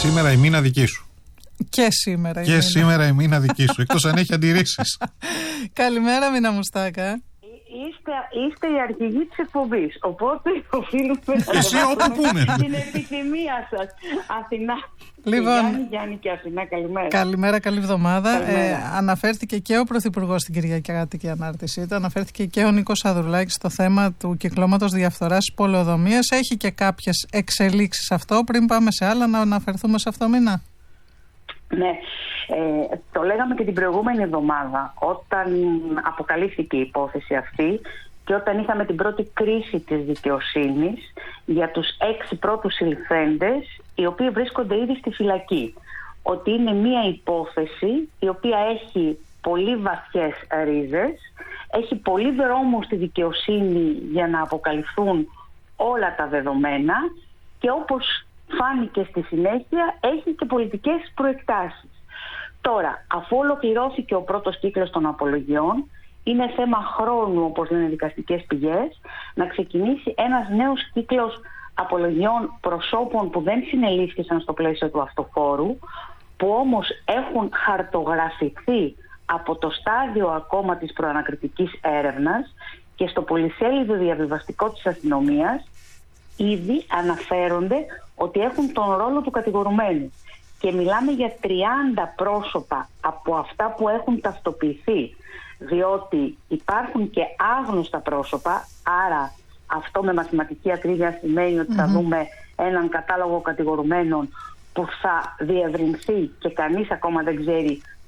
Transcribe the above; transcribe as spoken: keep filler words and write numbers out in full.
Σήμερα η μήνα δική σου. Και σήμερα η Και μήνα. σήμερα η μήνα δική σου, εκτός αν έχει αντιρρήσεις. Καλημέρα, Μίνα Μουστάκα. Είστε, είστε οι αρχηγοί της εκπομπής, οπότε οφείλουμε να Εσύ όπου πούμε. την επιθυμία σας. Αθηνά. Λοιπόν, Γιάννη, Γιάννη και Αθηνά, καλημέρα. Καλημέρα, καλή εβδομάδα. Καλημέρα. Ε, αναφέρθηκε και ο Πρωθυπουργός στην Κυριακάτικη ανάρτησή του, αναφέρθηκε και ο Νίκος Ανδρουλάκης στο θέμα του κυκλώματος διαφθοράς πολεοδομίας. Έχει και κάποιες εξελίξεις αυτό. Πριν πάμε σε άλλα, να αναφερθούμε σε αυτό, Μίνα. Ναι, ε, το λέγαμε και την προηγούμενη εβδομάδα όταν αποκαλύφθηκε η υπόθεση αυτή και όταν είχαμε την πρώτη κρίση της δικαιοσύνης για τους έξι πρώτους συλληφθέντες οι οποίοι βρίσκονται ήδη στη φυλακή. Ότι είναι μια υπόθεση η οποία έχει πολύ βαθιές ρίζες, έχει πολύ δρόμο στη δικαιοσύνη για να αποκαλυφθούν όλα τα δεδομένα και όπως φάνηκε στη συνέχεια έχει και πολιτικές προεκτάσεις. Τώρα, αφού ολοκληρώθηκε ο πρώτος κύκλος των απολογιών, είναι θέμα χρόνου, όπως λένε δικαστικές πηγές, να ξεκινήσει ένας νέος κύκλος απολογιών προσώπων που δεν συνελήφθησαν στο πλαίσιο του αυτοφόρου, που όμως έχουν χαρτογραφηθεί από το στάδιο ακόμα της προανακριτικής έρευνας και στο πολυσέλιδο διαβιβαστικό της αστυνομίας ήδη αναφέρονται ότι έχουν τον ρόλο του κατηγορουμένου. Και μιλάμε για τριάντα πρόσωπα από αυτά που έχουν ταυτοποιηθεί, διότι υπάρχουν και άγνωστα πρόσωπα, άρα αυτό με μαθηματική ακρίβεια σημαίνει ότι mm-hmm. θα δούμε έναν κατάλογο κατηγορουμένων που θα διευρυνθεί και κανείς ακόμα δεν ξέρει